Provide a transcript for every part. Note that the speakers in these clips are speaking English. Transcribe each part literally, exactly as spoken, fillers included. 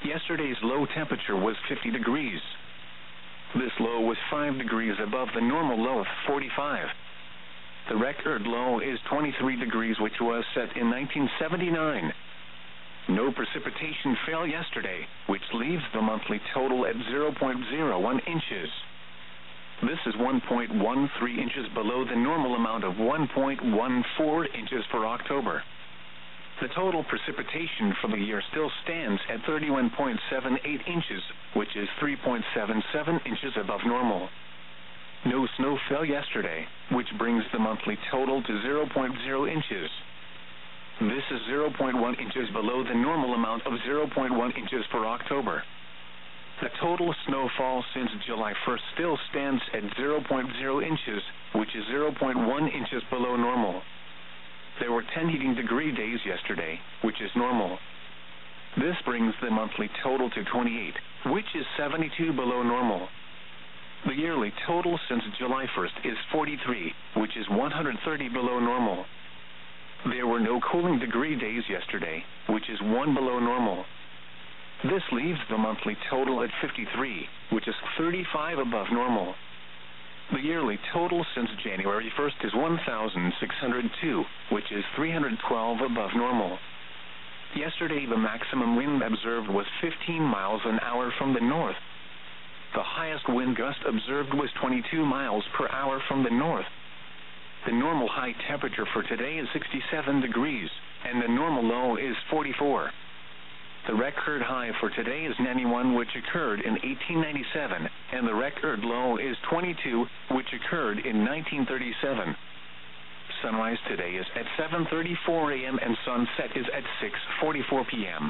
Yesterday's low temperature was fifty degrees. This low was five degrees above the normal low of forty-five. The record low is twenty-three degrees, which was set in nineteen seventy-nine. No precipitation fell yesterday, which leaves the monthly total at zero point zero one inches. This is one point one three inches below the normal amount of one point one four inches for October. The total precipitation for the year still stands at thirty-one point seven eight inches, which is three point seven seven inches above normal. No snow fell yesterday, which brings the monthly total to zero point zero inches. This is zero point one inches below the normal amount of zero point one inches for October. The total snowfall since July first still stands at zero point zero inches, which is zero point one inches below normal. There were ten heating degree days yesterday, which is normal. This brings the monthly total to twenty-eight, which is seventy-two below normal. The yearly total since July first is forty-three, which is one hundred thirty below normal. There were no cooling degree days yesterday, which is one below normal. This leaves the monthly total at fifty-three, which is thirty-five above normal. The yearly total since January first is one thousand six hundred two, which is three hundred twelve above normal. Yesterday the maximum wind observed was fifteen miles an hour from the north. The highest wind gust observed was twenty-two miles per hour from the north. The normal high temperature for today is sixty-seven degrees, and the normal low is forty-four. The record high for today is ninety-one, which occurred in eighteen ninety-seven, and the record low is twenty-two, which occurred in nineteen thirty-seven. Sunrise today is at seven thirty-four a m and sunset is at six forty-four p m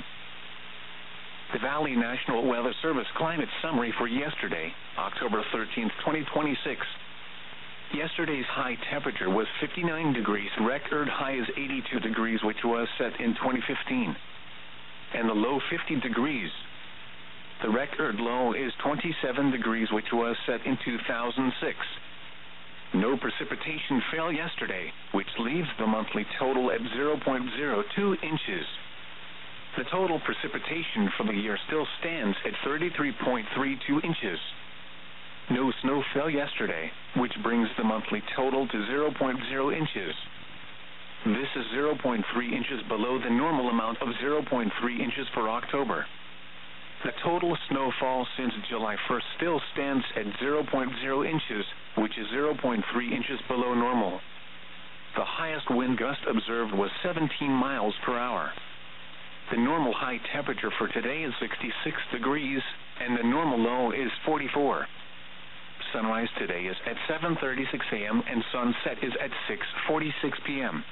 The Valley National Weather Service climate summary for yesterday, October thirteenth, twenty twenty-six. Yesterday's high temperature was fifty-nine degrees. Record high is eighty-two degrees, which was set in twenty fifteen. And the low fifty degrees. The record low is twenty-seven degrees, which was set in two thousand six. No precipitation fell yesterday, which leaves the monthly total at zero point zero two inches. The total precipitation for the year still stands at thirty-three point three two inches. No snow fell yesterday, which brings the monthly total to zero point zero inches. This is zero point three inches below the normal amount of zero point three inches for October. The total snowfall since July first still stands at zero point zero inches, which is zero point three inches below normal. The highest wind gust observed was seventeen miles per hour. The normal high temperature for today is sixty-six degrees, and the normal low is forty-four. Sunrise today is at seven thirty-six a m and sunset is at six forty-six p m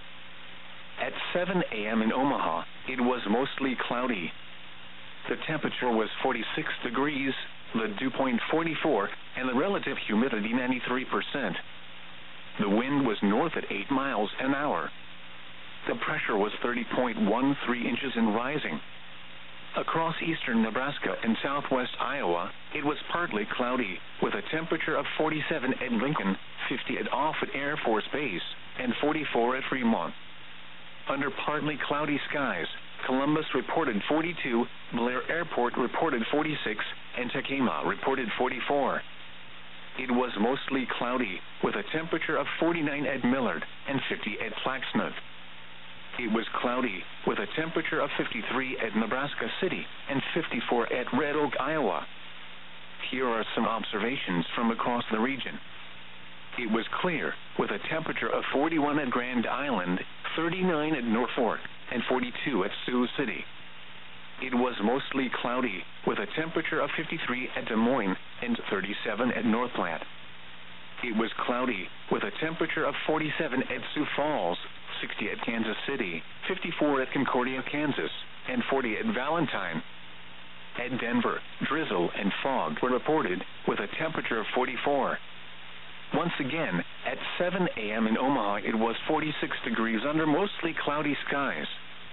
At seven a m in Omaha, it was mostly cloudy. The temperature was forty-six degrees, the dew point forty-four, and the relative humidity ninety-three percent. The wind was north at eight miles an hour. The pressure was thirty point one three inches and rising. Across eastern Nebraska and southwest Iowa, it was partly cloudy, with a temperature of forty-seven at Lincoln, fifty at Offutt Air Force Base, and forty-four at Fremont. Under partly cloudy skies, Columbus reported forty-two, Blair Airport reported forty-six, and Tekamah reported forty-four. It was mostly cloudy, with a temperature of forty-nine at Millard and fifty at Flaxmouth. It was cloudy, with a temperature of fifty-three at Nebraska City and fifty-four at Red Oak, Iowa. Here are some observations from across the region. It was clear, with a temperature of forty-one at Grand Island, thirty-nine at Norfolk, and forty-two at Sioux City. It was mostly cloudy, with a temperature of fifty-three at Des Moines and thirty-seven at North Platte. It was cloudy, with a temperature of forty-seven at Sioux Falls, sixty at Kansas City, fifty-four at Concordia, Kansas, and forty at Valentine. At Denver, drizzle and fog were reported, with a temperature of forty-four. Once again, at seven a m in Omaha, it was forty-six degrees under mostly cloudy skies.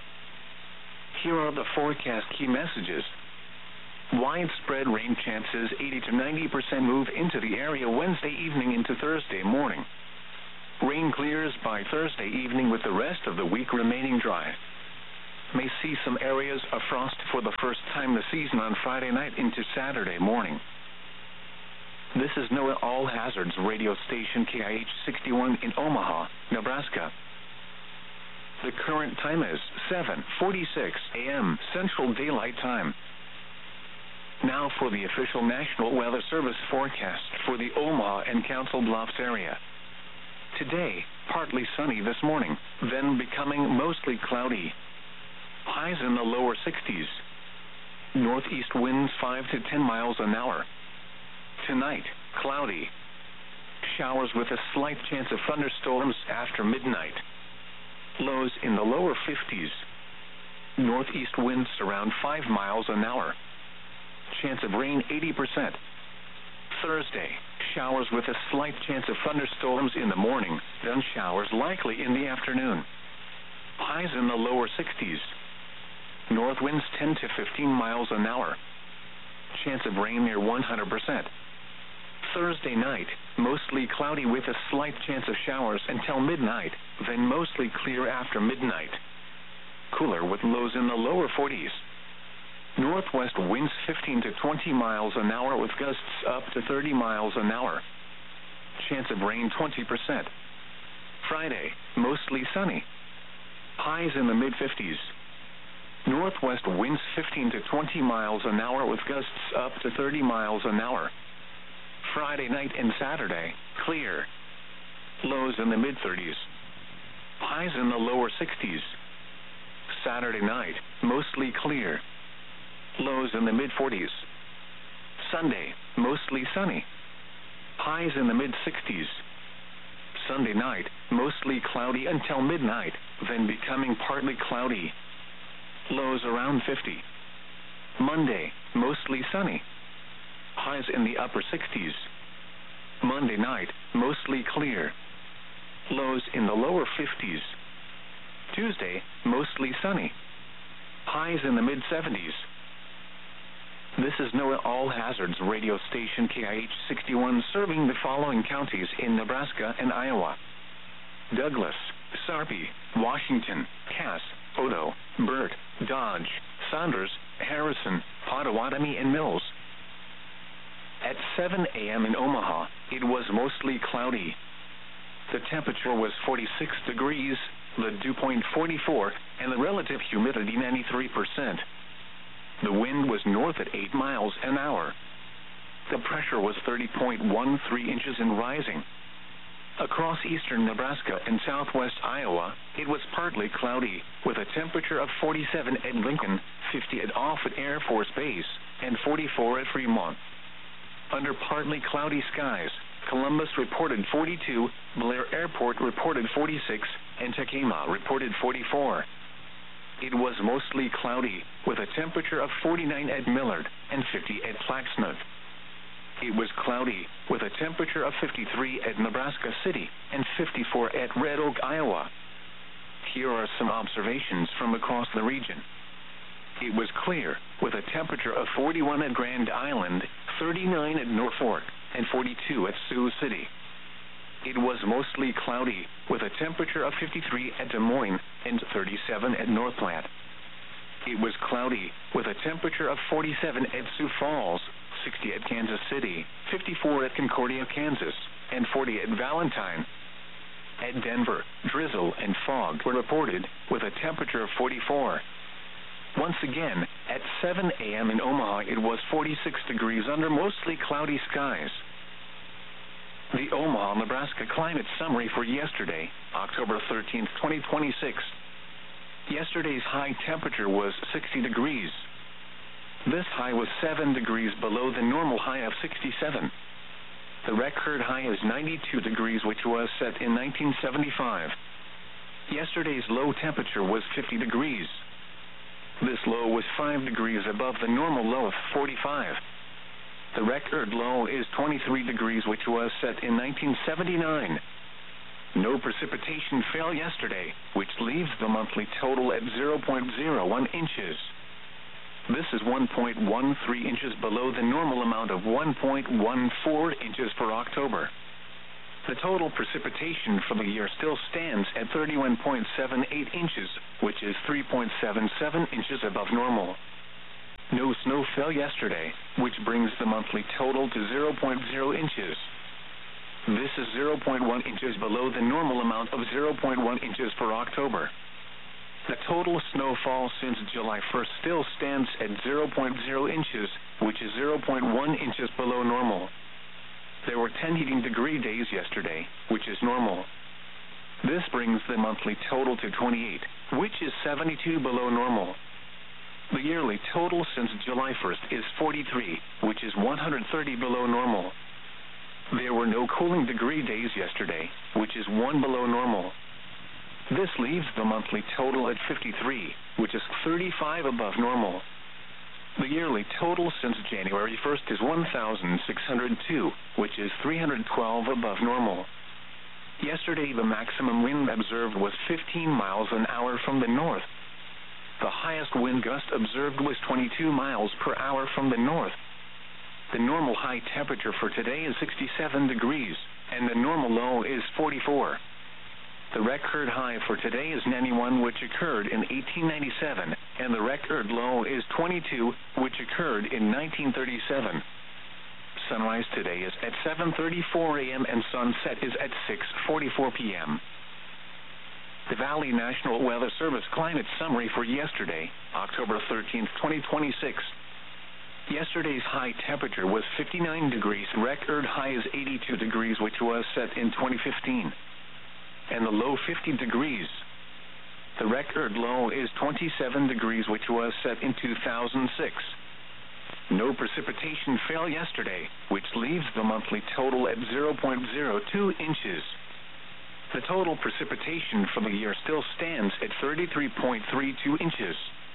Here are the forecast key messages. Widespread rain chances, eighty to ninety percent move into the area Wednesday evening into Thursday morning. Rain clears by Thursday evening with the rest of the week remaining dry. may see some areas of frost for the first time this season on Friday night into Saturday morning. This is NOAA All Hazards radio station K I H sixty-one in Omaha, Nebraska. The current time is seven forty-six a m Central Daylight Time. Now for the official National Weather Service forecast for the Omaha and Council Bluffs area. Today, partly sunny this morning, then becoming mostly cloudy. Highs in the lower sixties. Northeast winds five to ten miles an hour. Tonight, cloudy. Showers with a slight chance of thunderstorms after midnight. Lows in the lower fifties. Northeast winds around five miles an hour. Chance of rain eighty percent. Thursday, showers with a slight chance of thunderstorms in the morning, then showers likely in the afternoon. Highs in the lower sixties. North winds ten to fifteen miles an hour. Chance of rain near one hundred percent. Thursday night, mostly cloudy with a slight chance of showers until midnight, then mostly clear after midnight. Cooler with lows in the lower forties. Northwest winds fifteen to twenty miles an hour with gusts up to thirty miles an hour. Chance of rain twenty percent. Friday, mostly sunny. Highs in the mid fifties. Northwest winds fifteen to twenty miles an hour with gusts up to thirty miles an hour. Friday night and Saturday, clear. Lows in the mid thirties. Highs in the lower sixties. Saturday night, mostly clear. Lows in the mid forties. Sunday, mostly sunny. Highs in the mid sixties. Sunday night, mostly cloudy until midnight, then becoming partly cloudy. Lows around fifty. Monday, mostly sunny. Highs in the upper sixties. Monday night, mostly clear. Lows in the lower fifties. Tuesday, mostly sunny. Highs in the mid seventies. This is NOAA All Hazards radio station K I H sixty-one serving the following counties in Nebraska and Iowa: Douglas, Sarpy, Washington, Cass, Odo, Burt, Dodge, Saunders, Harrison, Pottawatomie, and Mills. At seven a m in Omaha, it was mostly cloudy. The temperature was forty-six degrees, the dew point forty-four, and the relative humidity ninety-three percent. The wind was north at eight miles an hour. The pressure was thirty point one three inches and rising. Across eastern Nebraska and southwest Iowa, it was partly cloudy, with a temperature of forty-seven at Lincoln, fifty at Offutt Air Force Base, and forty-four at Fremont. Under partly cloudy skies, Columbus reported forty-two, Blair Airport reported forty-six, and Tekema reported forty-four. It was mostly cloudy, with a temperature of forty-nine at Millard and fifty at Flaxnooth. It was cloudy, with a temperature of fifty-three at Nebraska City and fifty-four at Red Oak, Iowa. Here are some observations from across the region. It was clear, with a temperature of forty-one at Grand Island, thirty-nine at Norfolk, and forty-two at Sioux City. It was mostly cloudy, with a temperature of fifty-three at Des Moines and thirty-seven at North Platte. It was cloudy, with a temperature of forty-seven at Sioux Falls, sixty at Kansas City, fifty-four at Concordia, Kansas, and forty at Valentine. At Denver, drizzle and fog were reported, with a temperature of forty-four. Once again, at seven a m in Omaha, it was forty-six degrees under mostly cloudy skies. The Omaha, Nebraska climate summary for yesterday, October thirteenth, twenty twenty-six. Yesterday's high temperature was sixty degrees. This high was seven degrees below the normal high of sixty-seven. The record high is ninety-two degrees, which was set in nineteen seventy-five. Yesterday's low temperature was fifty degrees. This low was five degrees above the normal low of forty-five. The record low is twenty-three degrees, which was set in nineteen seventy-nine. No precipitation fell yesterday, which leaves the monthly total at zero point zero one inches. This is one point one three inches below the normal amount of one point one four inches for October. The total precipitation for the year still stands at thirty-one point seven eight inches, which is three point seven seven inches above normal. No snow fell yesterday, which brings the monthly total to zero point zero inches. This is zero point one inches below the normal amount of zero point one inches for October. The total snowfall since July first still stands at zero point zero inches, which is zero point one inches below normal. There were ten heating degree days yesterday, which is normal. This brings the monthly total to twenty-eight, which is seventy-two below normal. The yearly total since July first is forty-three, which is one hundred thirty below normal. There were no cooling degree days yesterday, which is one below normal. This leaves the monthly total at fifty-three, which is thirty-five above normal. The yearly total since January first is one thousand six hundred two, which is three hundred twelve above normal. Yesterday the maximum wind observed was fifteen miles an hour from the north. The highest wind gust observed was twenty-two miles per hour from the north. The normal high temperature for today is sixty-seven degrees, and the normal low is forty-four. The record high for today is ninety-one, which occurred in eighteen ninety-seven, and the record low is twenty-two, which occurred in nineteen thirty-seven. Sunrise today is at seven thirty-four a m and sunset is at six forty-four p m The Valley National Weather Service climate summary for yesterday, October thirteenth, twenty twenty-six. Yesterday's high temperature was fifty-nine degrees. Record high is eighty-two degrees, which was set in twenty fifteen. And the low fifty degrees. The record low is twenty-seven degrees, which was set in two thousand six. No precipitation fell yesterday, which leaves the monthly total at zero point zero two inches. The total precipitation for the year still stands at thirty-three point three two inches.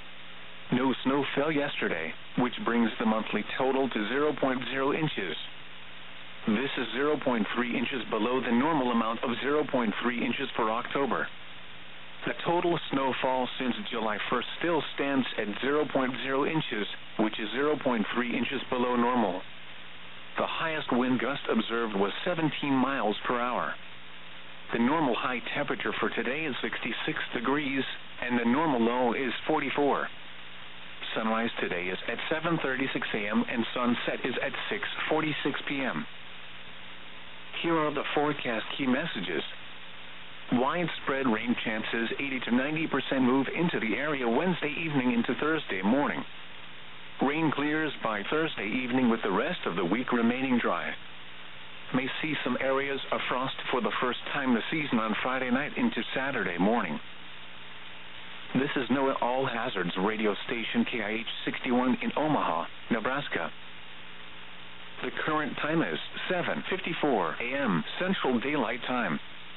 No snow fell yesterday, which brings the monthly total to zero point zero inches. This is zero point three inches below the normal amount of zero point three inches for October. The total snowfall since July first still stands at zero point zero inches, which is zero point three inches below normal. The highest wind gust observed was seventeen miles per hour. The normal high temperature for today is sixty-six degrees, and the normal low is forty-four. Sunrise today is at seven thirty-six a m and sunset is at six forty-six p m Here are the forecast key messages. Widespread rain chances, eighty to ninety percent move into the area Wednesday evening into Thursday morning. Rain clears by Thursday evening with the rest of the week remaining dry. May see some areas of frost for the first time this season on Friday night into Saturday morning. This is NOAA All Hazards radio station K I H sixty-one in Omaha, Nebraska. The current time is seven fifty-four a m Central Daylight Time.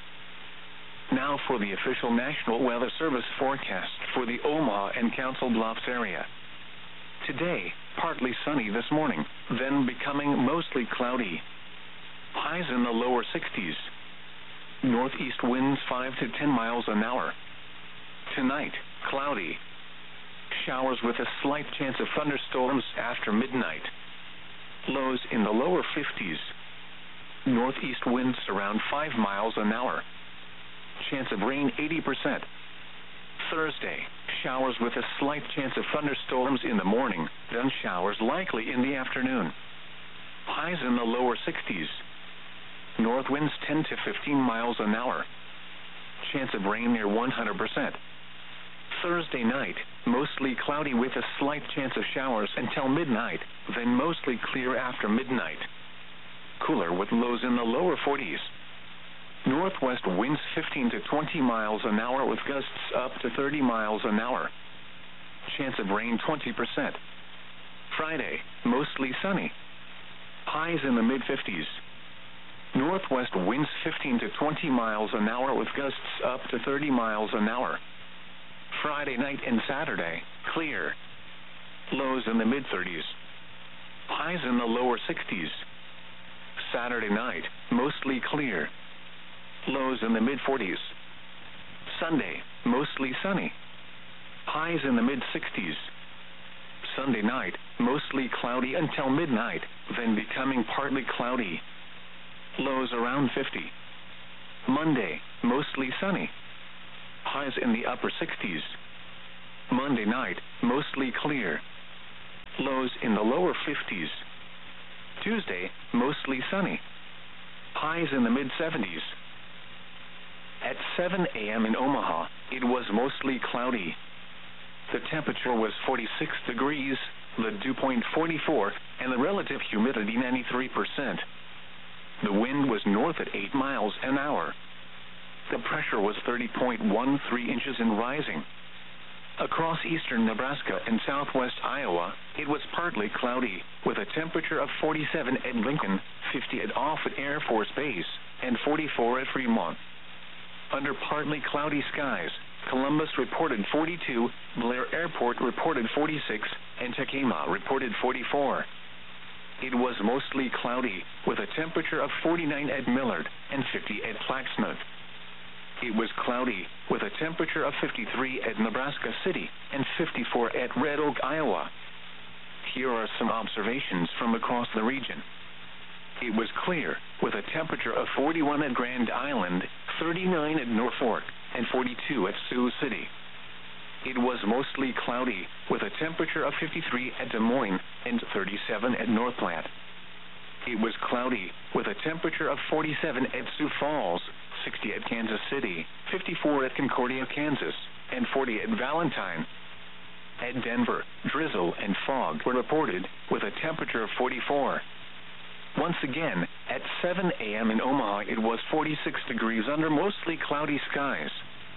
Now for the official National Weather Service forecast for the Omaha and Council Bluffs area. Today, partly sunny this morning, then becoming mostly cloudy. Highs in the lower sixties. Northeast winds five to ten miles an hour. Tonight, cloudy. Showers with a slight chance of thunderstorms after midnight. Lows in the lower fifties. Northeast winds around five miles an hour. Chance of rain eighty percent. Thursday, showers with a slight chance of thunderstorms in the morning, then showers likely in the afternoon. Highs in the lower sixties. North winds ten to fifteen miles an hour. Chance of rain near one hundred percent. Thursday night, mostly cloudy with a slight chance of showers until midnight, then mostly clear after midnight. Cooler with lows in the lower forties. Northwest winds fifteen to twenty miles an hour with gusts up to thirty miles an hour. Chance of rain twenty percent. Friday, mostly sunny. Highs in the mid fifties. Northwest winds fifteen to twenty miles an hour with gusts up to thirty miles an hour. Friday night and Saturday, clear. Lows in the mid thirties. Highs in the lower sixties. Saturday night, mostly clear. Lows in the mid forties. Sunday, mostly sunny. Highs in the mid sixties. Sunday night, mostly cloudy until midnight, then becoming partly cloudy. Lows around fifty. Monday, mostly sunny. Highs in the upper sixties. Monday night, mostly clear. Lows in the lower fifties. Tuesday, mostly sunny. Highs in the mid seventies. At seven a.m. in Omaha, it was mostly cloudy. The temperature was forty-six degrees, the dew point forty-four, and the relative humidity ninety-three percent. The wind was north at eight miles an hour. The pressure was thirty point one three inches and rising. Across eastern Nebraska and southwest Iowa, it was partly cloudy, with a temperature of forty-seven at Lincoln, fifty at Offutt Air Force Base, and forty-four at Fremont. Under partly cloudy skies, Columbus reported forty-two, Blair Airport reported forty-six, and Tacoma reported forty-four. It was mostly cloudy, with a temperature of forty-nine at Millard and fifty at Flaxmouth. It was cloudy, with a temperature of fifty-three at Nebraska City and fifty-four at Red Oak, Iowa. Here are some observations from across the region. It was clear, with a temperature of forty-one at Grand Island, thirty-nine at Norfolk, and forty-two at Sioux City. It was mostly cloudy, with a temperature of fifty-three at Des Moines and thirty-seven at North Platte. It was cloudy, with a temperature of forty-seven at Sioux Falls, sixty at Kansas City, fifty-four at Concordia, Kansas, and forty at Valentine. At Denver, drizzle and fog were reported, with a temperature of forty-four. Once again, at seven a.m. in Omaha, it was forty-six degrees under mostly cloudy skies.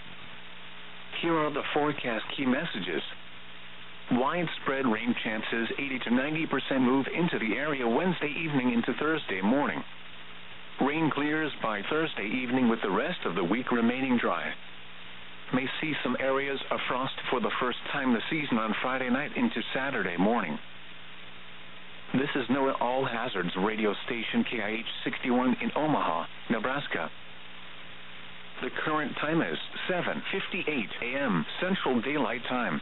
Here are the forecast key messages. Widespread rain chances, eighty to ninety percent move into the area Wednesday evening into Thursday morning. Rain clears by Thursday evening with the rest of the week remaining dry. May see some areas of frost for the first time this season on Friday night into Saturday morning. This is NOAA All Hazards radio station K I H sixty-one in Omaha, Nebraska. The current time is seven fifty-eight a.m. Central Daylight Time.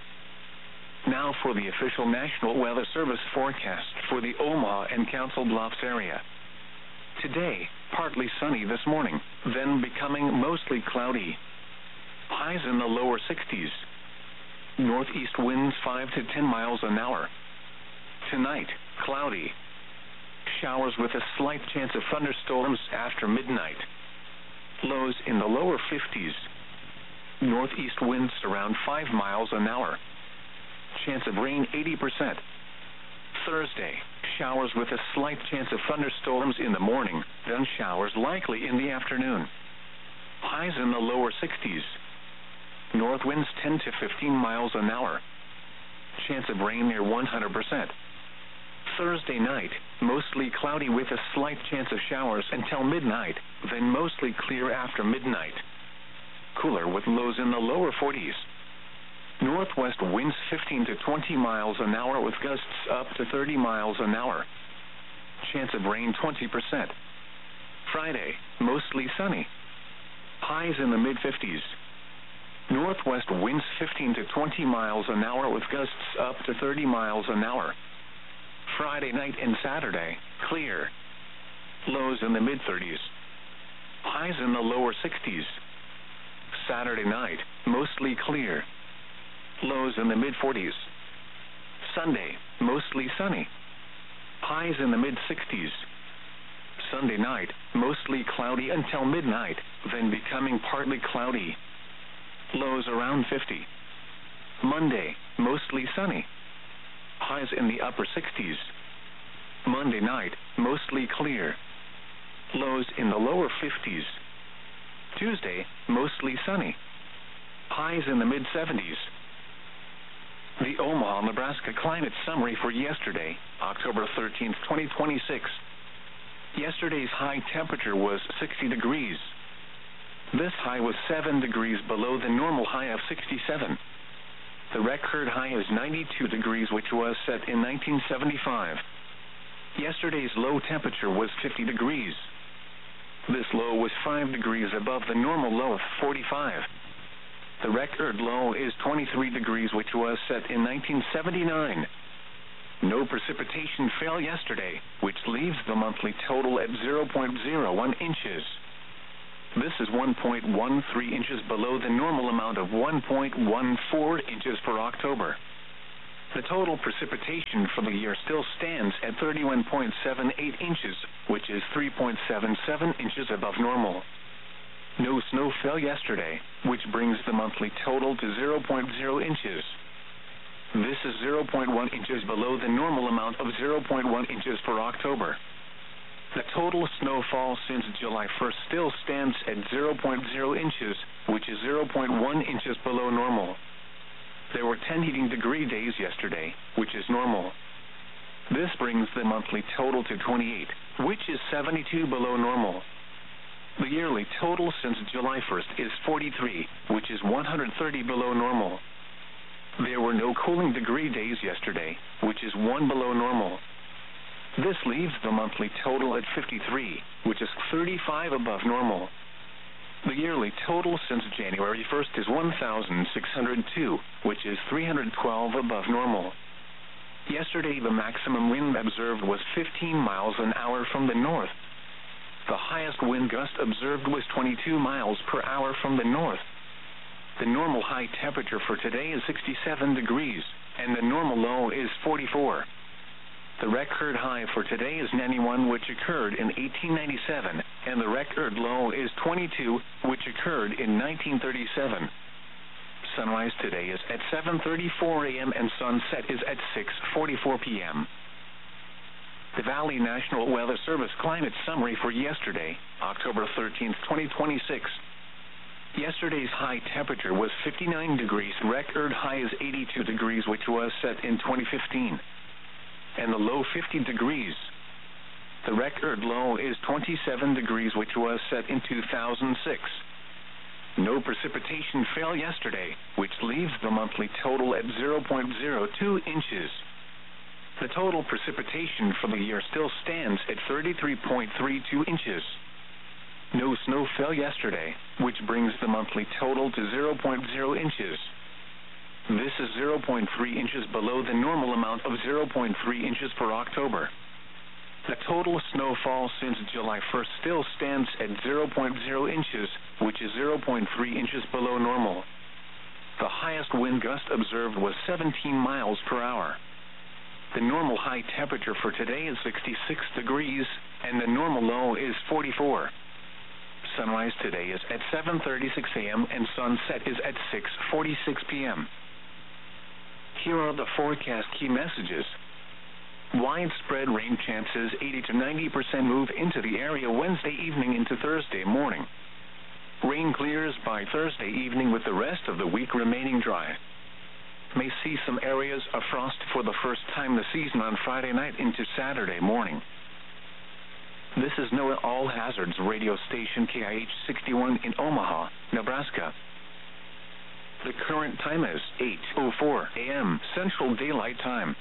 Now for the official National Weather Service forecast for the Omaha and Council Bluffs area. Today, partly sunny this morning, then becoming mostly cloudy. Highs in the lower sixties. Northeast winds five to ten miles an hour. Tonight, cloudy. Showers with a slight chance of thunderstorms after midnight. Lows in the lower fifties. Northeast winds around five miles an hour. Chance of rain eighty percent. Thursday, showers with a slight chance of thunderstorms in the morning, then showers likely in the afternoon. Highs in the lower sixties. North winds ten to fifteen miles an hour. Chance of rain near one hundred percent. Thursday night, mostly cloudy with a slight chance of showers until midnight, then mostly clear after midnight. Cooler with lows in the lower forties. Northwest winds fifteen to twenty miles an hour with gusts up to thirty miles an hour. Chance of rain twenty percent. Friday, mostly sunny. Highs in the mid fifties. Northwest winds fifteen to twenty miles an hour with gusts up to thirty miles an hour. Friday night and Saturday, clear. Lows in the mid thirties. Highs in the lower sixties. Saturday night, mostly clear. Lows in the mid forties. Sunday, mostly sunny. Highs in the mid sixties. Sunday night, mostly cloudy until midnight, then becoming partly cloudy. Lows around fifty. Monday, mostly sunny. Highs in the upper sixties. Monday night, mostly clear. Lows in the lower fifties. Tuesday, mostly sunny. Highs in the mid seventies. The Omaha, Nebraska climate summary for yesterday, October thirteenth, twenty twenty-six. Yesterday's high temperature was sixty degrees. This high was seven degrees below the normal high of sixty-seven. The record high is ninety-two degrees, which was set in nineteen seventy-five. Yesterday's low temperature was fifty degrees. This low was five degrees above the normal low of forty-five. The record low is twenty-three degrees, which was set in nineteen seventy-nine. No precipitation fell yesterday, which leaves the monthly total at zero point zero one inches. This is one point one three inches below the normal amount of one point one four inches for October. The total precipitation for the year still stands at thirty-one point seven eight inches, which is three point seven seven inches above normal. No snow fell yesterday, which brings the monthly total to zero point zero inches. This is zero point one inches below the normal amount of zero point one inches for October. The total snowfall since July first still stands at zero point zero inches, which is zero point one inches below normal. There were ten heating degree days yesterday, which is normal. This brings the monthly total to twenty-eight, which is seventy-two below normal. The yearly total since July first is forty-three, which is one hundred thirty below normal. There were no cooling degree days yesterday, which is one below normal. This leaves the monthly total at fifty-three, which is thirty-five above normal. The yearly total since January first is one thousand six hundred two, which is three hundred twelve above normal. Yesterday, the maximum wind observed was fifteen miles an hour from the north. The highest wind gust observed was twenty-two miles per hour from the north. The normal high temperature for today is sixty-seven degrees, and the normal low is forty-four. The record high for today is ninety-one, which occurred in eighteen ninety-seven, and the record low is twenty-two, which occurred in nineteen thirty-seven. Sunrise today is at seven thirty-four a m and sunset is at six forty-four p m The Valley National Weather Service climate summary for yesterday, October thirteenth, twenty twenty-six. Yesterday's high temperature was fifty-nine degrees. Record high is eighty-two degrees, which was set in twenty fifteen. And the low fifty degrees. The record low is twenty-seven degrees, which was set in two thousand six. No precipitation fell yesterday, which leaves the monthly total at zero point zero two inches. The total precipitation for the year still stands at thirty-three point three two inches. No snow fell yesterday, which brings the monthly total to zero point zero inches. This is zero point three inches below the normal amount of zero point three inches for October. The total snowfall since July first still stands at zero point zero inches, which is zero point three inches below normal. The highest wind gust observed was seventeen miles per hour. The normal high temperature for today is sixty-six degrees, and the normal low is forty-four. Sunrise today is at seven thirty-six a m and sunset is at six forty-six p m Here are the forecast key messages. Widespread rain chances, eighty to ninety percent move into the area Wednesday evening into Thursday morning. Rain clears by Thursday evening with the rest of the week remaining dry. May see some areas of frost for the first time this season on Friday night into Saturday morning. This is NOAA All Hazards radio station K I H sixty-one in Omaha, Nebraska. The current time is eight oh four a m Central Daylight Time.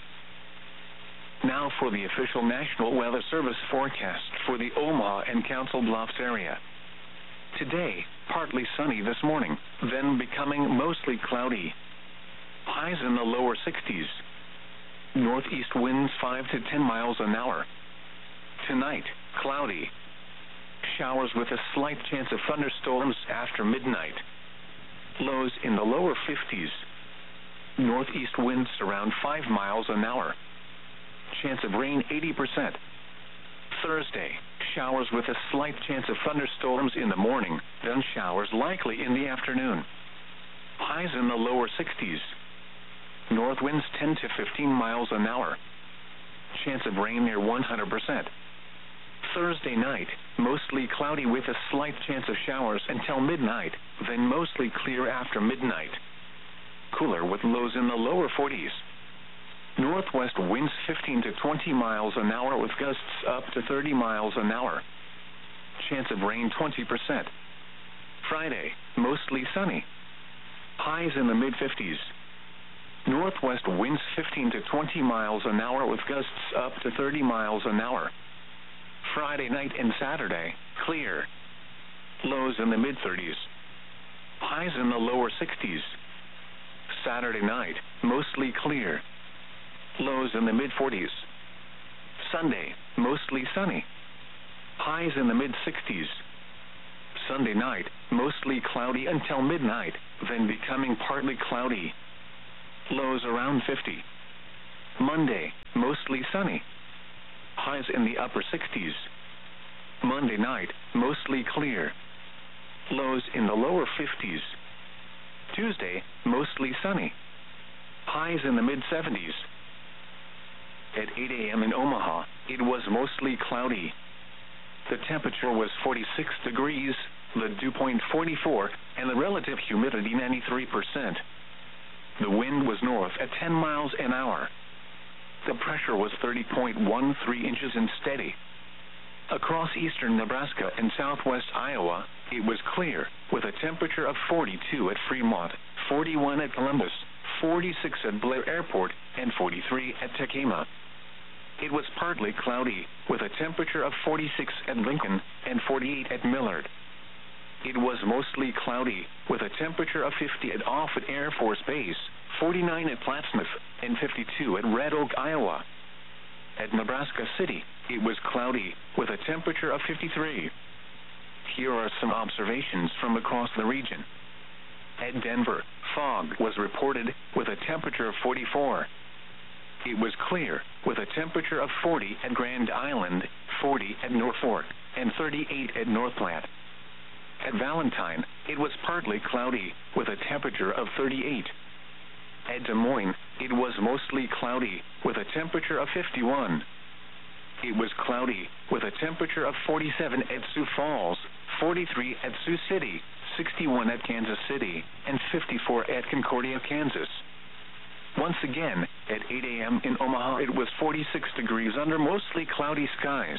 Now for the official National Weather Service forecast for the Omaha and Council Bluffs area. Today, partly sunny this morning, then becoming mostly cloudy. Highs in the lower sixties. Northeast winds five to ten miles an hour. Tonight, cloudy. Showers with a slight chance of thunderstorms after midnight. Lows in the lower fifties. Northeast winds around five miles an hour. Chance of rain eighty percent. Thursday, showers with a slight chance of thunderstorms in the morning, then showers likely in the afternoon. Highs in the lower sixties. North winds ten to fifteen miles an hour. Chance of rain near one hundred percent. Thursday night, mostly cloudy with a slight chance of showers until midnight, then mostly clear after midnight. Cooler with lows in the lower forties. Northwest winds fifteen to twenty miles an hour with gusts up to thirty miles an hour. Chance of rain twenty percent. Friday, mostly sunny. Highs in the mid fifties. Northwest winds fifteen to twenty miles an hour with gusts up to thirty miles an hour. Friday night and Saturday, clear. Lows in the mid thirties. Highs in the lower sixties. Saturday night, mostly clear. Lows in the mid forties. Sunday, mostly sunny. Highs in the mid sixties. Sunday night, mostly cloudy until midnight, then becoming partly cloudy. Lows around fifty. Monday, mostly sunny. Highs in the upper sixties. Monday night, mostly clear. Lows in the lower fifties. Tuesday, mostly sunny. Highs in the mid-seventies. At eight a.m. in Omaha, it was mostly cloudy. The temperature was forty-six degrees, the dew point forty-four, and the relative humidity ninety-three percent. The wind was north at ten miles an hour. The pressure was thirty point one three inches and steady. Across eastern Nebraska and southwest Iowa, it was clear, with a temperature of forty-two at Fremont, forty-one at Columbus, forty-six at Blair Airport, and forty-three at Tacoma. It was partly cloudy, with a temperature of forty-six at Lincoln and forty-eight at Millard. It was mostly cloudy, with a temperature of fifty at Offutt Air Force Base, forty-nine at Plattsmouth, and fifty-two at Red Oak, Iowa. At Nebraska City, it was cloudy, with a temperature of fifty-three. Here are some observations from across the region. At Denver, fog was reported, with a temperature of forty-four. It was clear, with a temperature of forty at Grand Island, forty at Norfolk, and thirty-eight at North Platte. At Valentine, it was partly cloudy, with a temperature of thirty-eight. At Des Moines, it was mostly cloudy, with a temperature of fifty-one. It was cloudy, with a temperature of forty-seven at Sioux Falls, forty-three at Sioux City, sixty-one at Kansas City, and fifty-four at Concordia, Kansas. Once again, at eight a.m. in Omaha, it was forty-six degrees under mostly cloudy skies.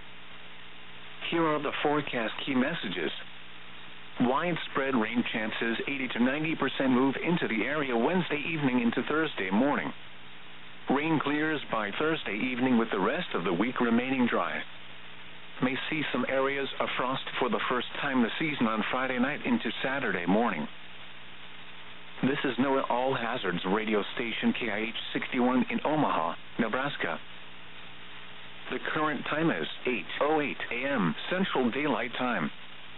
Here are the forecast key messages. Widespread rain chances, eighty to ninety percent move into the area Wednesday evening into Thursday morning. Rain clears by Thursday evening with the rest of the week remaining dry. May see some areas of frost for the first time this season on Friday night into Saturday morning. This is NOAA All Hazards radio station K I H sixty-one in Omaha, Nebraska. The current time is eight oh eight a.m. Central Daylight Time.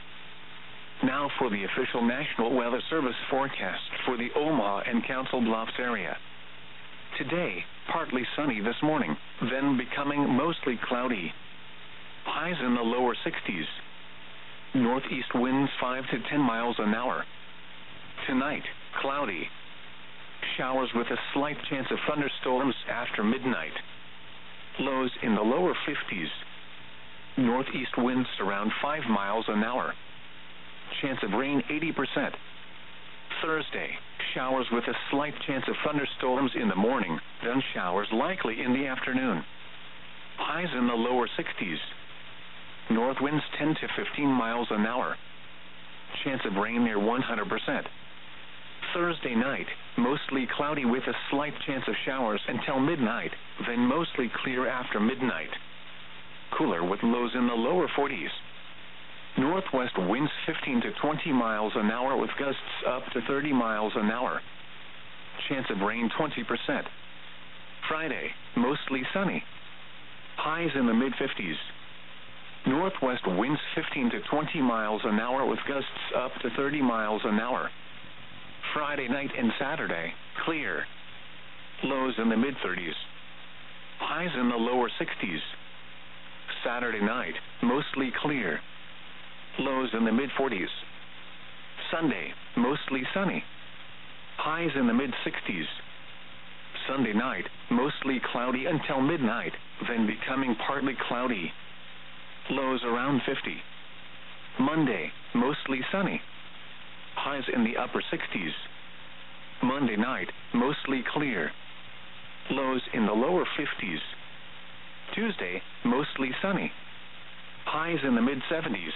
Now for the official National Weather Service forecast for the Omaha and Council Bluffs area. Today, partly sunny this morning, then becoming mostly cloudy. Highs in the lower sixties. Northeast winds five to ten miles an hour. Tonight, cloudy. Showers with a slight chance of thunderstorms after midnight. Lows in the lower fifties. Northeast winds around five miles an hour. Chance of rain eighty percent. Thursday, showers with a slight chance of thunderstorms in the morning, then showers likely in the afternoon. Highs in the lower sixties. North winds ten to fifteen miles an hour. Chance of rain near one hundred percent. Thursday night, mostly cloudy with a slight chance of showers until midnight, then mostly clear after midnight. Cooler with lows in the lower forties. Northwest winds fifteen to twenty miles an hour with gusts up to thirty miles an hour. Chance of rain twenty percent. Friday, mostly sunny. Highs in the mid-fifties. Northwest winds fifteen to twenty miles an hour with gusts up to thirty miles an hour. Friday night and Saturday, clear. Lows in the mid-thirties. Highs in the lower sixties. Saturday night, mostly clear. Lows in the mid-forties. Sunday, mostly sunny. Highs in the mid-sixties. Sunday night, mostly cloudy until midnight, then becoming partly cloudy. Lows around fifty. Monday, mostly sunny. Highs in the upper sixties. Monday night, mostly clear. Lows in the lower fifties. Tuesday, mostly sunny. Highs in the mid-seventies.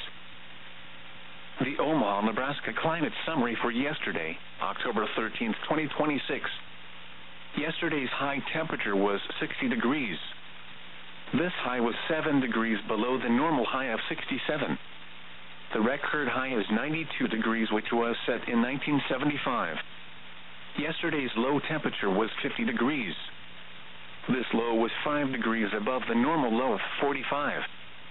The Omaha, Nebraska climate summary for yesterday, October thirteenth, twenty twenty-six. Yesterday's high temperature was sixty degrees. This high was seven degrees below the normal high of sixty-seven. The record high is ninety-two degrees, which was set in nineteen seventy-five. Yesterday's low temperature was fifty degrees. This low was five degrees above the normal low of forty-five.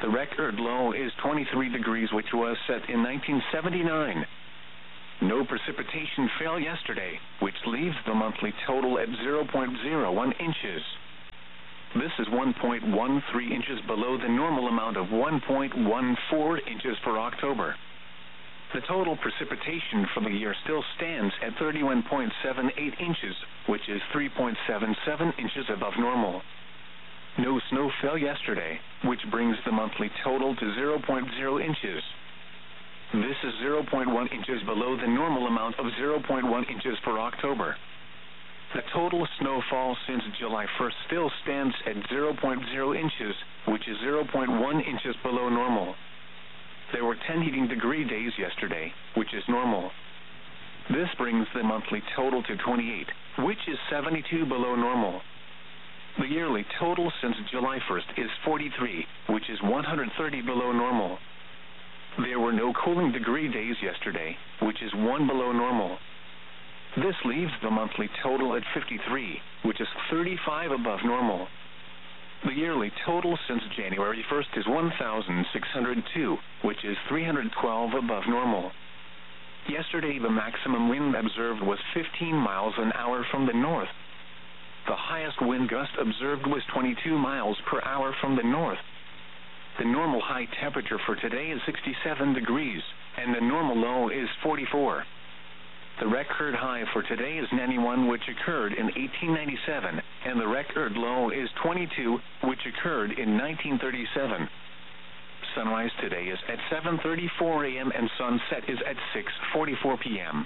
The record low is twenty-three degrees, which was set in nineteen seventy-nine. No precipitation fell yesterday, which leaves the monthly total at zero point zero one inches. This is one point one three inches below the normal amount of one point one four inches for October. The total precipitation for the year still stands at thirty-one point seven eight inches, which is three point seven seven inches above normal. No snow fell yesterday, which brings the monthly total to zero point zero inches. This is zero point one inches below the normal amount of zero point one inches for October. The total snowfall since July first still stands at zero point zero inches, which is zero point one inches below normal. There were ten heating degree days yesterday, which is normal. This brings the monthly total to twenty-eight, which is seventy-two below normal. The yearly total since July first is forty-three, which is one hundred thirty below normal. There were no cooling degree days yesterday, which is one below normal. This leaves the monthly total at fifty-three, which is thirty-five above normal. The yearly total since January first is one thousand six hundred two, which is three hundred twelve above normal. Yesterday, the maximum wind observed was fifteen miles an hour from the north. The highest wind gust observed was twenty-two miles per hour from the north. The normal high temperature for today is sixty-seven degrees, and the normal low is forty-four. The record high for today is ninety-one, which occurred in eighteen ninety-seven, and the record low is twenty-two, which occurred in nineteen thirty-seven. Sunrise today is at seven thirty-four a m and sunset is at six forty-four p m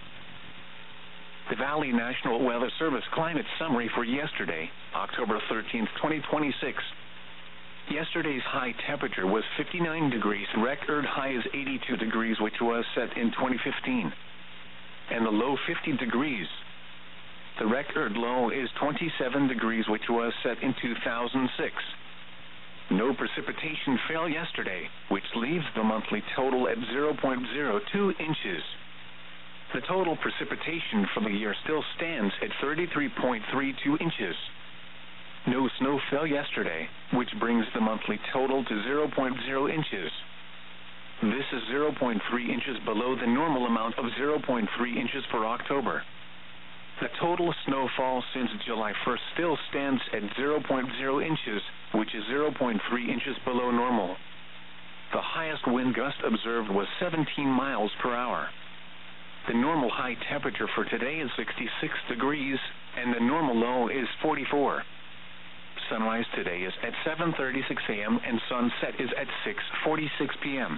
The Valley National Weather Service climate summary for yesterday, October thirteenth, twenty twenty-six. Yesterday's high temperature was fifty-nine degrees. Record high is eighty-two degrees, which was set in twenty fifteen. And the low fifty degrees. The record low is twenty-seven degrees, which was set in two thousand six. No precipitation fell yesterday, which leaves the monthly total at zero point zero two inches. The total precipitation for the year still stands at thirty-three point three two inches. No snow fell yesterday, which brings the monthly total to zero point zero inches. This is zero point three inches below the normal amount of zero point three inches for October. The total snowfall since July first still stands at zero point zero inches, which is zero point three inches below normal. The highest wind gust observed was seventeen miles per hour. The normal high temperature for today is sixty-six degrees, and the normal low is forty-four. Sunrise today is at seven thirty-six a m and sunset is at six forty-six p m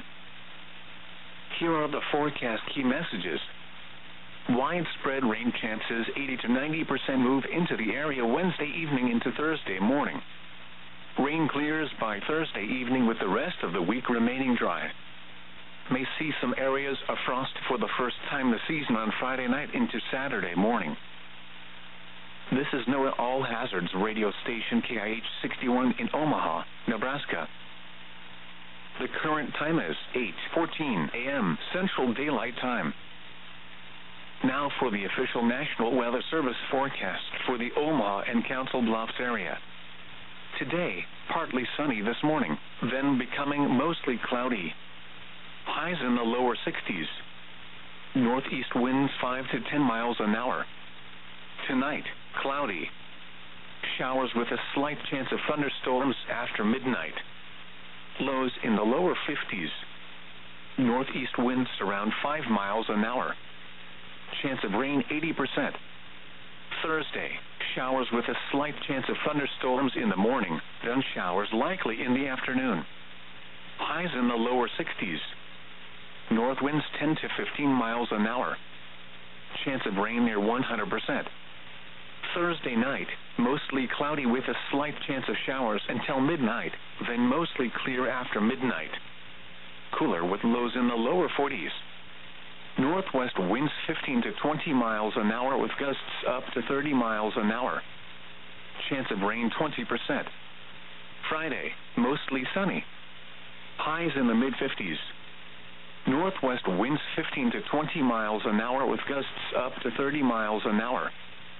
Here are the forecast key messages. Widespread rain chances, eighty to ninety percent move into the area Wednesday evening into Thursday morning. Rain clears by Thursday evening with the rest of the week remaining dry. May see some areas of frost for the first time this season on Friday night into Saturday morning. This is NOAA All Hazards radio station K I H sixty-one in Omaha, Nebraska. The current time is eight fourteen a m Central Daylight Time. Now for the official National Weather Service forecast for the Omaha and Council Bluffs area. Today, partly sunny this morning, then becoming mostly cloudy. Highs in the lower sixties. Northeast winds five to ten miles an hour. Tonight, cloudy. Showers with a slight chance of thunderstorms after midnight. Lows in the lower fifties. Northeast winds around five miles an hour. Chance of rain eighty percent. Thursday, showers with a slight chance of thunderstorms in the morning, then showers likely in the afternoon. Highs in the lower sixties. North winds ten to fifteen miles an hour. Chance of rain near one hundred percent. Thursday night, mostly cloudy with a slight chance of showers until midnight, then mostly clear after midnight. Cooler with lows in the lower forties. Northwest winds fifteen to twenty miles an hour with gusts up to thirty miles an hour. Chance of rain twenty percent. Friday, mostly sunny. Highs in the mid fifties. Northwest winds fifteen to twenty miles an hour with gusts up to thirty miles an hour.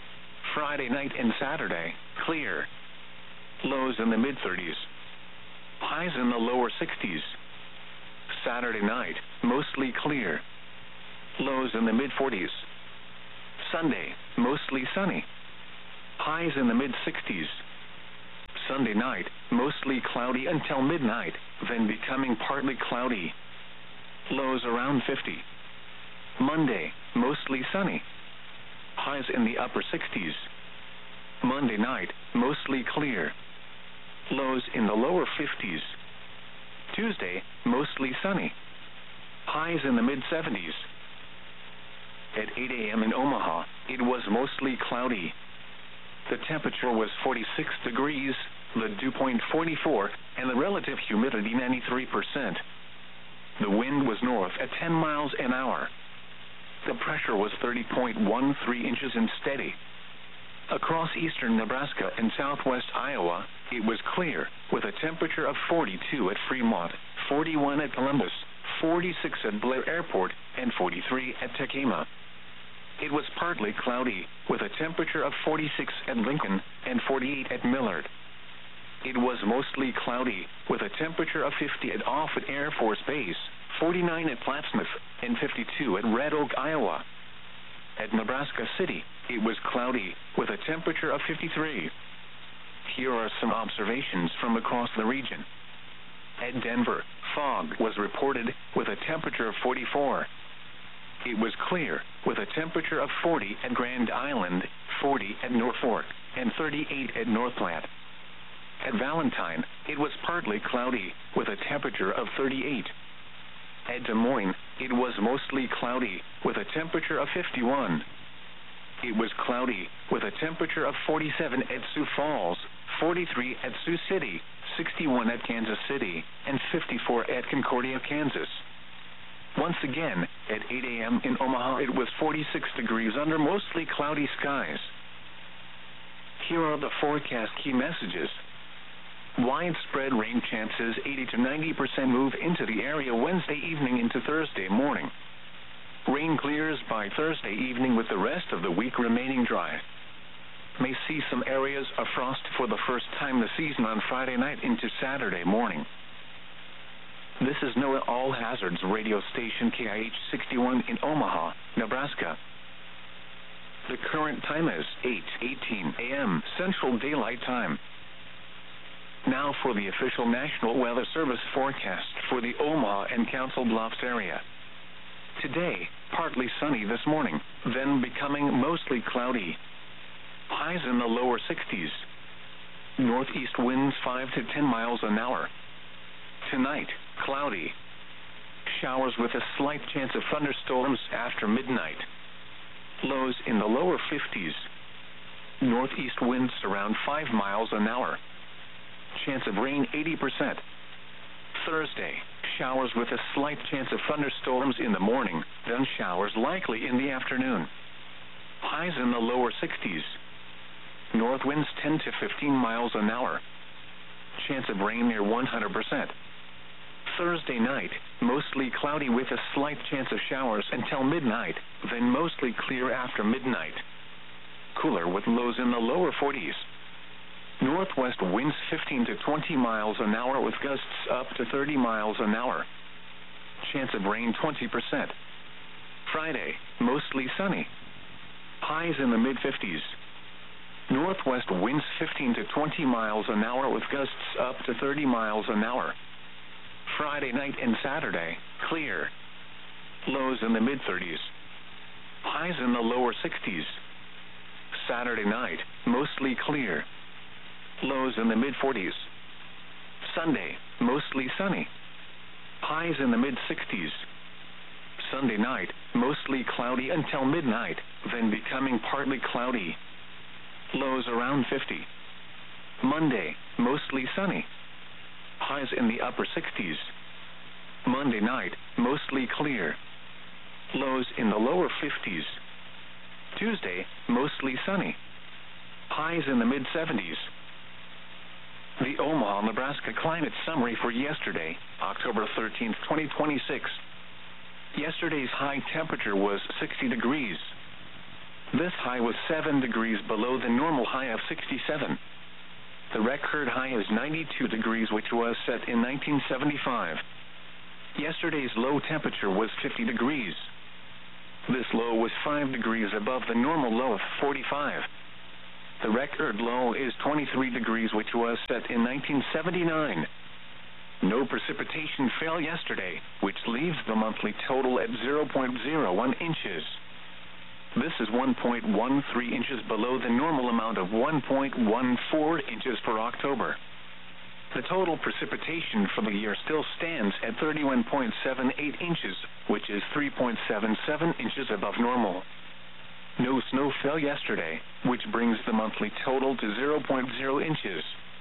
Friday night and Saturday, clear. Lows in the mid thirties. Highs in the lower sixties. Saturday night, mostly clear. Lows in the mid-forties. Sunday, mostly sunny. Highs in the mid-sixties. Sunday night, mostly cloudy until midnight, then becoming partly cloudy. Lows around fifty. Monday, mostly sunny. Highs in the upper sixties. Monday night, mostly clear. Lows in the lower fifties. Tuesday, mostly sunny. Highs in the mid-seventies. At eight a.m. in Omaha, it was mostly cloudy. The temperature was forty-six degrees, the dew point forty-four, and the relative humidity ninety-three percent. The wind was north at ten miles an hour. The pressure was thirty point one three inches and steady. Across eastern Nebraska and southwest Iowa, it was clear, with a temperature of forty-two at Fremont, forty-one at Columbus, forty-six at Blair Airport, and forty-three at Tacoma. It was partly cloudy, with a temperature of forty-six at Lincoln and forty-eight at Millard. It was mostly cloudy, with a temperature of fifty at Offutt Air Force Base, forty-nine at Plattsmouth, and fifty-two at Red Oak, Iowa. At Nebraska City, it was cloudy, with a temperature of fifty-three. Here are some observations from across the region. At Denver, fog was reported, with a temperature of forty-four. It was clear, with a temperature of forty at Grand Island, forty at Norfolk, and thirty-eight at North Platte. At Valentine, it was partly cloudy, with a temperature of thirty-eight. At Des Moines, it was mostly cloudy, with a temperature of fifty-one. It was cloudy, with a temperature of forty-seven at Sioux Falls, forty-three at Sioux City, sixty-one at Kansas City, and fifty-four at Concordia, Kansas. Once again, at eight a.m. in Omaha, it was forty-six degrees under mostly cloudy skies. Here are the forecast key messages. Widespread rain chances, eighty to ninety percent move into the area Wednesday evening into Thursday morning. Rain clears by Thursday evening with the rest of the week remaining dry. May see some areas of frost for the first time this season on Friday night into Saturday morning. This is NOAA All Hazards radio station K I H sixty-one in Omaha, Nebraska. The current time is eight eighteen a.m. Central Daylight Time. Now for the official National Weather Service forecast for the Omaha and Council Bluffs area. Today, partly sunny this morning, then becoming mostly cloudy. Highs in the lower sixties. Northeast winds five to ten miles an hour. Tonight, cloudy. Showers with a slight chance of thunderstorms after midnight. Lows in the lower fifties. Northeast winds around five miles an hour. Chance of rain eighty percent. Thursday, showers with a slight chance of thunderstorms in the morning, then showers likely in the afternoon. Highs in the lower sixties. North winds ten to fifteen miles an hour. Chance of rain near one hundred percent. Thursday night, mostly cloudy with a slight chance of showers until midnight, then mostly clear after midnight. Cooler with lows in the lower forties. Northwest winds fifteen to twenty miles an hour with gusts up to thirty miles an hour. Chance of rain twenty percent. Friday, mostly sunny. Highs in the mid-fifties. Northwest winds fifteen to twenty miles an hour with gusts up to thirty miles an hour. Friday night and Saturday, clear. Lows in the mid-thirties. Highs in the lower sixties. Saturday night, mostly clear. Lows in the mid-forties. Sunday, mostly sunny. Highs in the mid-sixties. Sunday night, mostly cloudy until midnight, then becoming partly cloudy. Lows around fifty. Monday, mostly sunny. Highs in the upper sixties. Monday night, mostly clear. Lows in the lower fifties. Tuesday, mostly sunny. Highs in the mid-seventies. The Omaha, Nebraska climate summary for yesterday, October thirteenth, twenty twenty-six. Yesterday's high temperature was sixty degrees. This high was seven degrees below the normal high of sixty-seven. The record high is ninety-two degrees, which was set in nineteen seventy-five. Yesterday's low temperature was fifty degrees. This low was five degrees above the normal low of forty-five. The record low is twenty-three degrees, which was set in nineteen seventy-nine. No precipitation fell yesterday, which leaves the monthly total at zero point zero one inches. This is one point one three inches below the normal amount of one point one four inches for October. The total precipitation for the year still stands at thirty-one point seven eight inches, which is three point seven seven inches above normal. No snow fell yesterday, which brings the monthly total to zero point zero inches.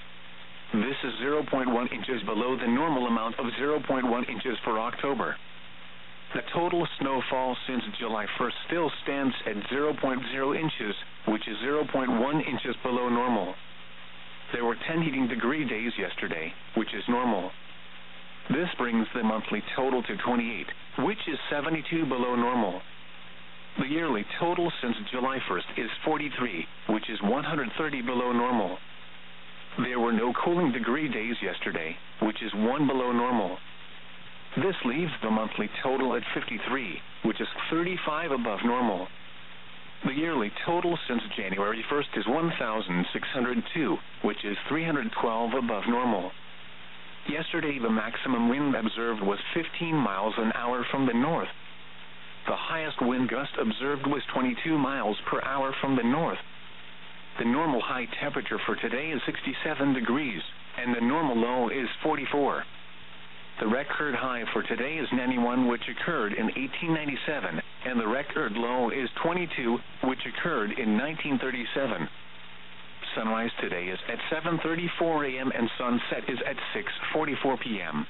This is zero point one inches below the normal amount of zero point one inches for October. The total snowfall since July first still stands at zero point zero inches, which is zero point one inches below normal. There were ten heating degree days yesterday, which is normal. This brings the monthly total to twenty-eight, which is seventy-two below normal. The yearly total since July first is forty-three, which is one hundred thirty below normal. There were no cooling degree days yesterday, which is one below normal. This leaves the monthly total at fifty-three, which is thirty-five above normal. The yearly total since January first is one thousand six hundred two, which is three hundred twelve above normal. Yesterday, the maximum wind observed was fifteen miles an hour from the north. The highest wind gust observed was twenty-two miles per hour from the north. The normal high temperature for today is sixty-seven degrees, and the normal low is forty-four. The record high for today is ninety-one, which occurred in eighteen ninety-seven, and the record low is twenty-two, which occurred in nineteen thirty-seven. Sunrise today is at seven thirty-four a m and sunset is at six forty-four p m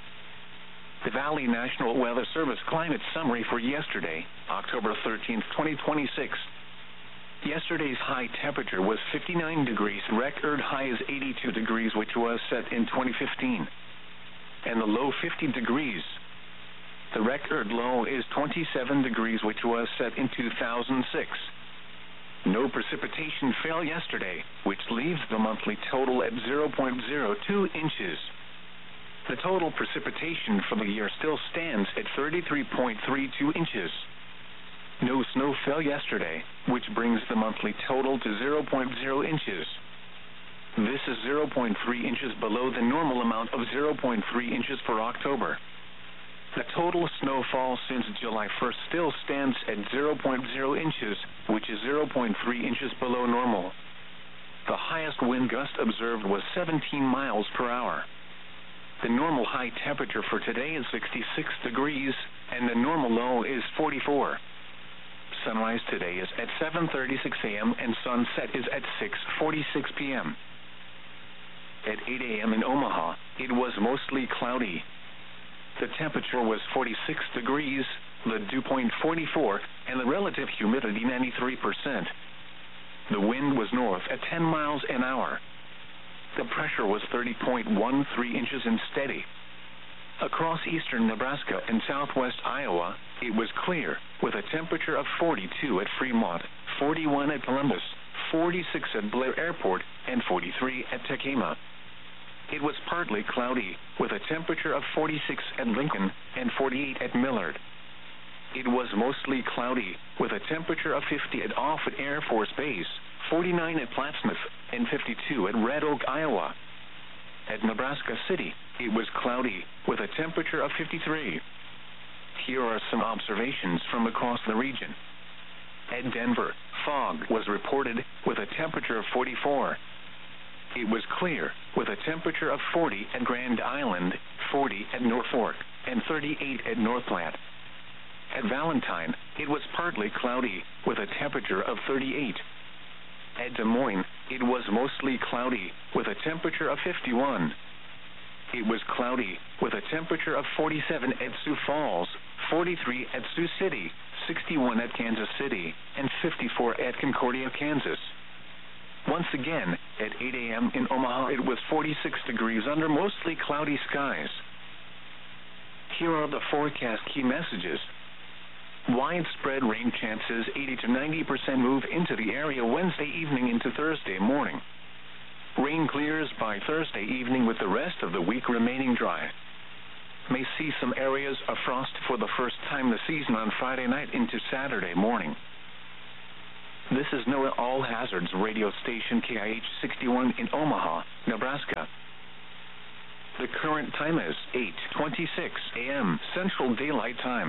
The Valley National Weather Service climate summary for yesterday, October thirteenth, twenty twenty-six. Yesterday's high temperature was fifty-nine degrees. Record high is eighty-two degrees, which was set in twenty fifteen. And the low fifty degrees. The record low is twenty-seven degrees, which was set in two thousand six. No precipitation fell yesterday, which leaves the monthly total at zero point zero two inches. The total precipitation for the year still stands at thirty-three point three two inches. No snow fell yesterday, which brings the monthly total to zero point zero inches. This is zero point three inches below the normal amount of zero point three inches for October. The total snowfall since July first still stands at zero point zero inches, which is zero point three inches below normal. The highest wind gust observed was seventeen miles per hour. The normal high temperature for today is sixty-six degrees, and the normal low is forty-four. Sunrise today is at seven thirty-six a m and sunset is at six forty-six p m At eight a m in Omaha, it was mostly cloudy. The temperature was forty-six degrees, the dew point forty-four, and the relative humidity ninety-three percent. The wind was north at ten miles an hour. The pressure was thirty point one three inches and steady. Across eastern Nebraska and southwest Iowa, it was clear, with a temperature of forty-two at Fremont, forty-one at Columbus, forty-six at Blair Airport, and forty-three at Tacoma. It was partly cloudy, with a temperature of forty-six at Lincoln and forty-eight at Millard. It was mostly cloudy, with a temperature of fifty at Offutt Air Force Base, forty-nine at Plattsmouth, and fifty-two at Red Oak, Iowa. At Nebraska City, it was cloudy, with a temperature of fifty-three. Here are some observations from across the region. At Denver, fog was reported, with a temperature of forty-four. It was clear, with a temperature of forty at Grand Island, forty at North Fork, and thirty-eight at North Platte. At Valentine, it was partly cloudy, with a temperature of thirty-eight. At Des Moines, it was mostly cloudy, with a temperature of fifty-one. It was cloudy, with a temperature of forty-seven at Sioux Falls, forty-three at Sioux City, sixty-one at Kansas City, and fifty-four at Concordia, Kansas. Once again, at eight a m in Omaha, it was forty-six degrees under mostly cloudy skies. Here are the forecast key messages. Widespread rain chances, eighty to ninety percent move into the area Wednesday evening into Thursday morning. Rain clears by Thursday evening with the rest of the week remaining dry. May see some areas of frost for the first time this season on Friday night into Saturday morning. This is NOAA All Hazards radio station K I H sixty-one in Omaha, Nebraska. The current time is eight twenty-six a m Central Daylight Time.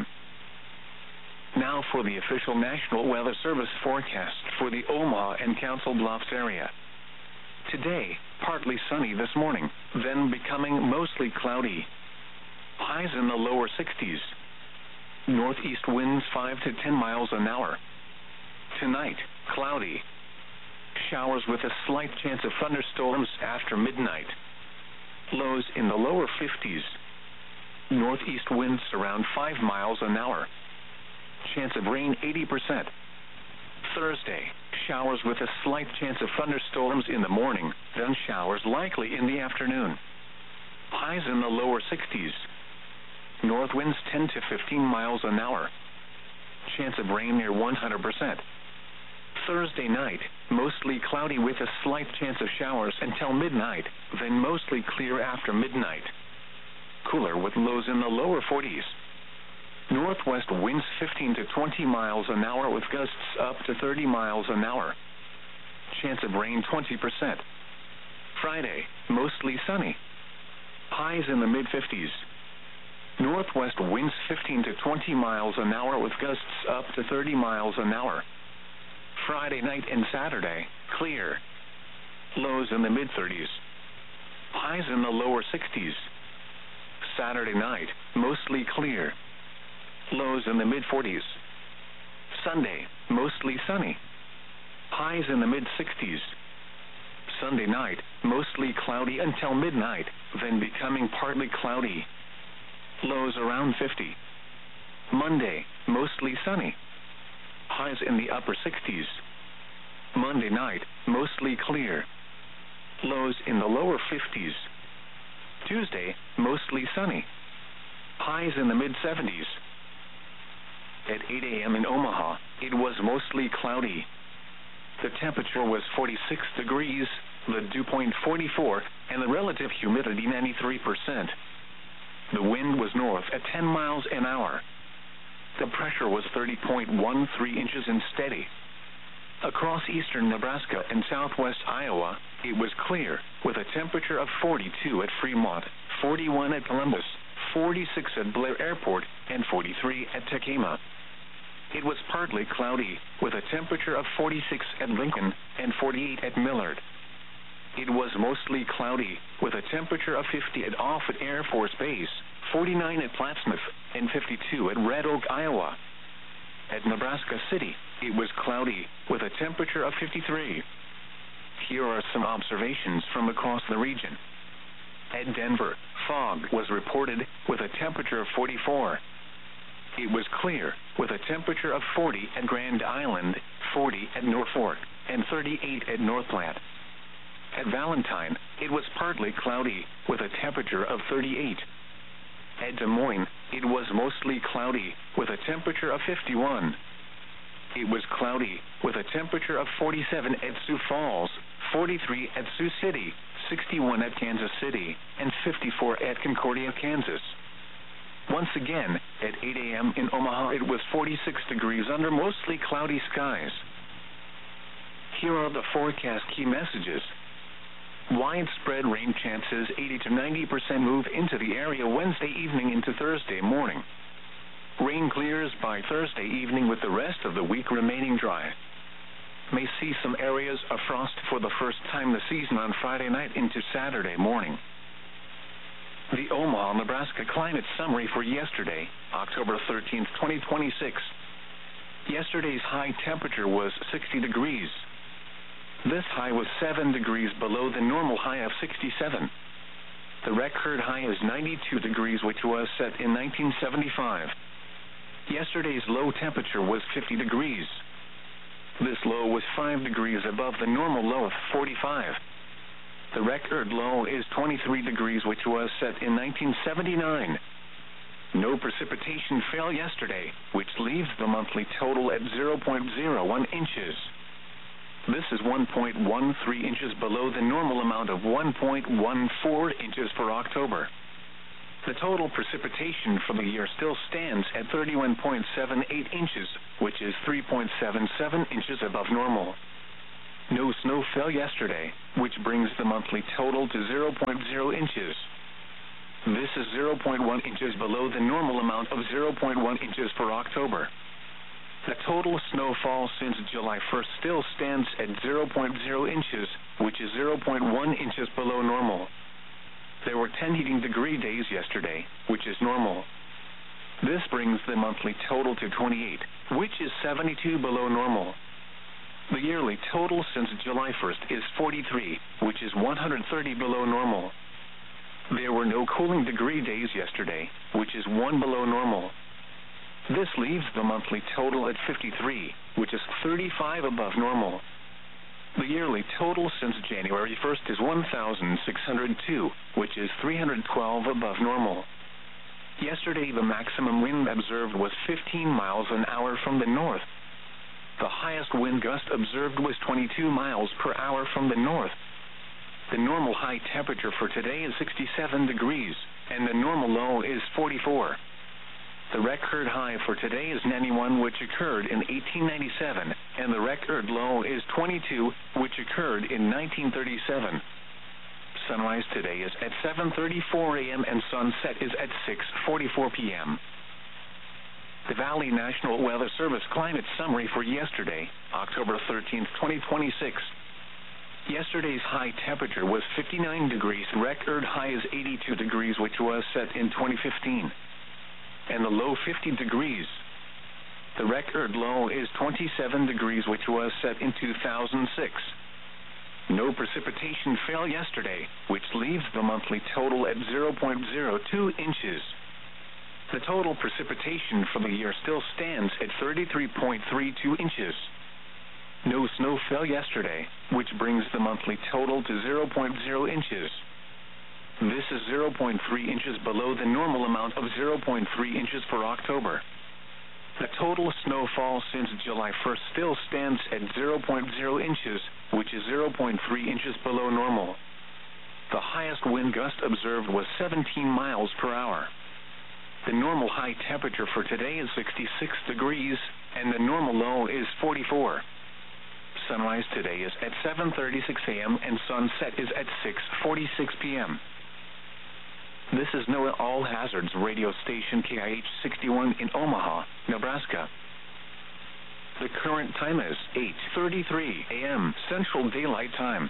Now for the official National Weather Service forecast for the Omaha and Council Bluffs area. Today, partly sunny this morning, then becoming mostly cloudy. Highs in the lower sixties. Northeast winds five to ten miles an hour. Tonight, cloudy. Showers with a slight chance of thunderstorms after midnight. Lows in the lower fifties. Northeast winds around five miles an hour. Chance of rain eighty percent. Thursday, showers with a slight chance of thunderstorms in the morning, then showers likely in the afternoon. Highs in the lower sixties. North winds ten to fifteen miles an hour. Chance of rain near one hundred percent. Thursday night, mostly cloudy with a slight chance of showers until midnight, then mostly clear after midnight. Cooler with lows in the lower forties. Northwest winds fifteen to twenty miles an hour with gusts up to thirty miles an hour. Chance of rain twenty percent. Friday, mostly sunny. Highs in the mid fifties. Northwest winds fifteen to twenty miles an hour with gusts up to thirty miles an hour. Friday night and Saturday, clear. Lows in the mid thirties. Highs in the lower sixties. Saturday night, mostly clear. Lows in the mid forties. Sunday, mostly sunny. Highs in the mid sixties. Sunday night, mostly cloudy until midnight, then becoming partly cloudy. Lows around fifty. Monday, mostly sunny. Highs in the upper sixties. Monday night, mostly clear. Lows in the lower fifties. Tuesday, mostly sunny. Highs in the mid seventies. At eight a m in Omaha, it was mostly cloudy. The temperature was forty-six degrees, the dew point forty-four, and the relative humidity ninety-three percent. The wind was north at ten miles an hour. The pressure was thirty point one three inches and steady. Across eastern Nebraska and southwest Iowa, it was clear, with a temperature of forty-two at Fremont, forty-one at Columbus, forty-six at Blair Airport, and forty-three at Tacoma. It was partly cloudy, with a temperature of forty-six at Lincoln and forty-eight at Millard. It was mostly cloudy, with a temperature of fifty at Offutt Air Force Base, forty-nine at Plattsmouth, and fifty-two at Red Oak, Iowa. At Nebraska City, it was cloudy, with a temperature of fifty-three. Here are some observations from across the region. At Denver, fog was reported, with a temperature of forty-four. It was clear, with a temperature of forty at Grand Island, forty at Norfolk, and thirty-eight at North Platte. At Valentine, it was partly cloudy, with a temperature of thirty-eight. At Des Moines, it was mostly cloudy, with a temperature of fifty-one. It was cloudy, with a temperature of forty-seven at Sioux Falls, forty-three at Sioux City, sixty-one at Kansas City, and fifty-four at Concordia, Kansas. Once again, at eight a m in Omaha, it was forty-six degrees under mostly cloudy skies. Here are the forecast key messages. Widespread rain chances, eighty to ninety percent move into the area Wednesday evening into Thursday morning. Rain clears by Thursday evening with the rest of the week remaining dry. May see some areas of frost for the first time this season on Friday night into Saturday morning. The Omaha, Nebraska climate summary for yesterday, October thirteenth, twenty twenty-six. Yesterday's high temperature was sixty degrees. This high was seven degrees below the normal high of sixty-seven. The record high is ninety-two degrees, which was set in nineteen seventy-five. Yesterday's low temperature was fifty degrees. This low was five degrees above the normal low of forty-five. The record low is twenty-three degrees, which was set in nineteen seventy-nine. No precipitation fell yesterday, which leaves the monthly total at zero point zero one inches. This is one point one three inches below the normal amount of one point one four inches for October. The total precipitation for the year still stands at thirty-one point seven eight inches, which is three point seven seven inches above normal. No snow fell yesterday, which brings the monthly total to zero point zero inches. This is zero point one inches below the normal amount of zero point one inches for October. The total snowfall since July first still stands at zero point zero inches, which is zero point one inches below normal. There were ten heating degree days yesterday, which is normal. This brings the monthly total to twenty-eight, which is seventy-two below normal. The yearly total since July first is forty-three, which is one hundred thirty below normal. There were no cooling degree days yesterday, which is one below normal. This leaves the monthly total at fifty-three, which is thirty-five above normal. The yearly total since January first is one thousand six hundred two, which is three hundred twelve above normal. Yesterday, the maximum wind observed was fifteen miles an hour from the north. The highest wind gust observed was twenty-two miles per hour from the north. The normal high temperature for today is sixty-seven degrees, and the normal low is forty-four. The record high for today is ninety-one, which occurred in eighteen ninety-seven, and the record low is twenty-two, which occurred in nineteen thirty-seven. Sunrise today is at seven thirty-four a m and sunset is at six forty-four p m The Valley National Weather Service climate summary for yesterday, October thirteenth, twenty twenty-six. Yesterday's high temperature was fifty-nine degrees. Record high is eighty-two degrees, which was set in twenty fifteen. And the low fifty degrees. The record low is twenty-seven degrees, which was set in two thousand six. No precipitation fell yesterday, which leaves the monthly total at zero point zero two inches. The total precipitation for the year still stands at thirty-three point three two inches. No snow fell yesterday, which brings the monthly total to zero point zero inches. This is zero point three inches below the normal amount of zero point three inches for October. The total snowfall since July first still stands at zero point zero inches, which is zero point three inches below normal. The highest wind gust observed was seventeen miles per hour. The normal high temperature for today is sixty-six degrees, and the normal low is forty-four. Sunrise today is at seven thirty-six a m and sunset is at six forty-six p m This is NOAA All Hazards radio station K I H sixty-one in Omaha, Nebraska. The current time is eight thirty-three a m Central Daylight Time.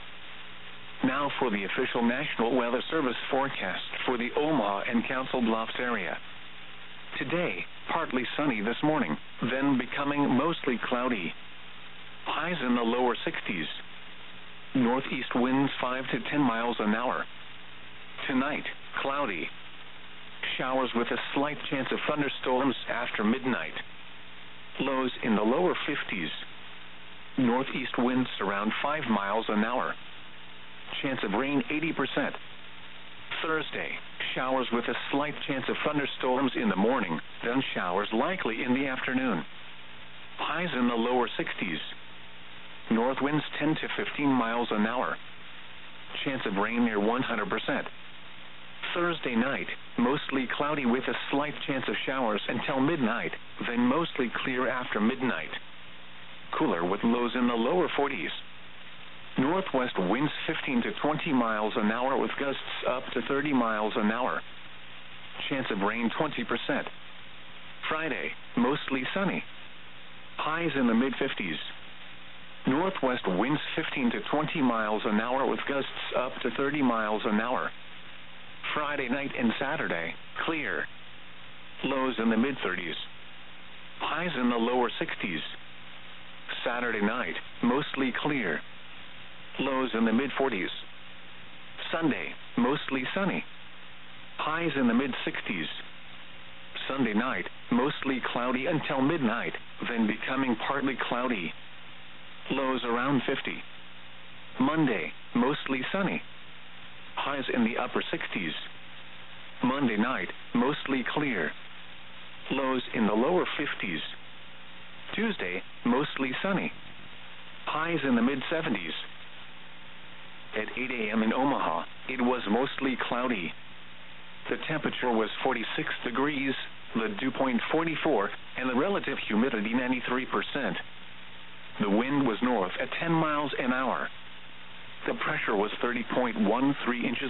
Now for the official National Weather Service forecast for the Omaha and Council Bluffs area. Today, partly sunny this morning, then becoming mostly cloudy. Highs in the lower sixties. Northeast winds five to ten miles an hour. Tonight, cloudy. Showers with a slight chance of thunderstorms after midnight. Lows in the lower fifties. Northeast winds around five miles an hour. Chance of rain eighty percent. Thursday, showers with a slight chance of thunderstorms in the morning, then showers likely in the afternoon. Highs in the lower sixties. North winds ten to fifteen miles an hour. Chance of rain near one hundred percent. Thursday night, mostly cloudy with a slight chance of showers until midnight, then mostly clear after midnight. Cooler with lows in the lower forties. Northwest winds fifteen to twenty miles an hour with gusts up to thirty miles an hour. Chance of rain twenty percent. Friday, mostly sunny. Highs in the mid-fifties. Northwest winds fifteen to twenty miles an hour with gusts up to thirty miles an hour. Friday night and Saturday, clear. Lows in the mid-thirties. Highs in the lower sixties. Saturday night, mostly clear. Lows in the mid-forties. Sunday, mostly sunny. Highs in the mid-sixties. Sunday night, mostly cloudy until midnight, then becoming partly cloudy. Lows around fifty. Monday, mostly sunny. Highs in the upper sixties. Monday night, mostly clear. Lows in the lower fifties. Tuesday, mostly sunny. highs in the mid seventies. At eight a.m. in Omaha, it was mostly cloudy. The temperature was forty-six degrees, the dew point forty-four, and the relative humidity ninety-three percent. The wind was north at ten miles an hour. The pressure was thirty point one three inches